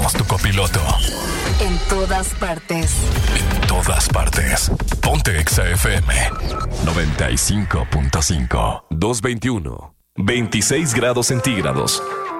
somos tu copiloto. En todas partes. En todas partes. Ponte Exa FM 95.5. 221. 26 grados centígrados.